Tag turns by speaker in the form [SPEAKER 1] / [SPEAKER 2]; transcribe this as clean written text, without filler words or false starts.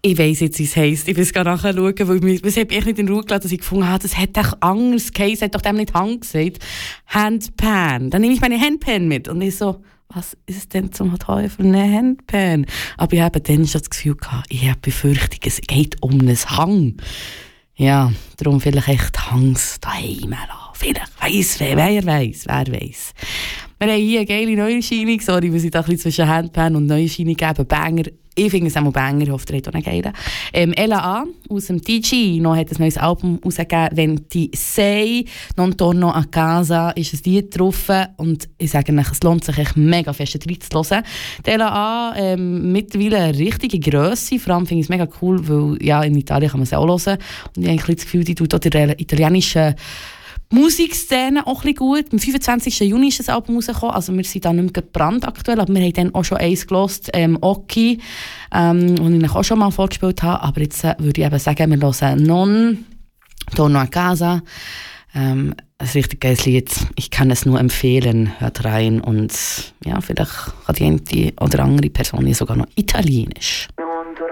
[SPEAKER 1] Ich weiss jetzt, wie es heisst. Ich will es gerade nachschauen, weil es hat mich nicht in Ruhe gelassen, dass ich gefunden habe, das hat doch anders geheißen, hat doch dem nicht Hand gesagt. Handpan. Dann nehme ich meine Handpan mit. Und ich so, was ist denn zum Teufel eine Handpan? Aber ich habe dann schon das Gefühl gehabt, ich habe Befürchtung, es geht um einen Hang. Ja, darum vielleicht echt Hangs daheim lassen. Vielleicht weiss wer weiss. Wir haben hier eine geile Neuerscheinung. Sorry, wir sind da ein bisschen zwischen Handpan und Neuerscheinung geben. Banger. Ich finde es auch mal Banger. Ich hoffe, ihr habt auch einen geilen. Ella A. aus dem TG noch hat ein neues Album rausgegeben. «Venti sei non torno a casa» ist ein Lied drauf. Und ich sage euch, es lohnt sich echt mega fest reinzuhören. Die Ella A. Mittlerweile eine richtige Grösse. Vor allem finde ich es mega cool, weil ja, in Italien kann man es auch hören. Und ich habe das Gefühl, die tut auch der italienischen Musikszene auch ein bisschen gut. Am 25. Juni ist das Album rausgekommen, also wir sind da nicht mehr brandaktuell, aber wir haben dann auch schon eins gehört, Occhi, und ich auch schon mal vorgespielt habe, aber jetzt würde ich eben sagen, wir hören «Non torno a casa». Ein richtig geiles Lied, ich kann es nur empfehlen, hört rein und ja, vielleicht kann die eine oder andere Person hier sogar noch Italienisch.